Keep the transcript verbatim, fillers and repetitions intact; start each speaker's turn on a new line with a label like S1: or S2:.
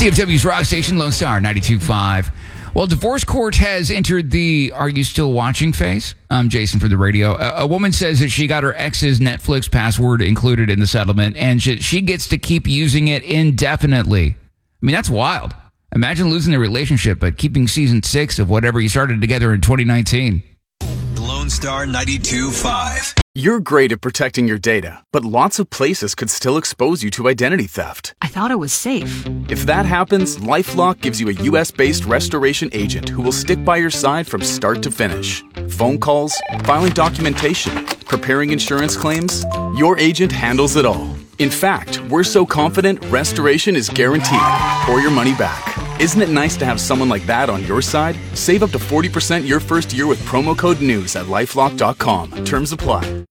S1: D F W's Rock Station, Lone Star, ninety-two point five. Well, divorce court has entered the "Are you still watching?" phase. I'm Jason for the radio. A, a woman says that she got her ex's Netflix password included in the settlement, and she, she gets to keep using it indefinitely. I mean, that's wild. Imagine losing the relationship, but keeping season six of whatever you started together in twenty nineteen.
S2: Lone Star ninety-two point five.
S3: You're great at protecting your data, but lots of places could still expose you to identity theft.
S4: I thought it was safe.
S3: If that happens, LifeLock gives you a U S-based restoration agent who will stick by your side from start to finish. Phone calls, filing documentation, preparing insurance claims, your agent handles it all. In fact, we're so confident restoration is guaranteed or your money back. Isn't it nice to have someone like that on your side? Save up to forty percent your first year with promo code NEWS at LifeLock dot com. Terms apply.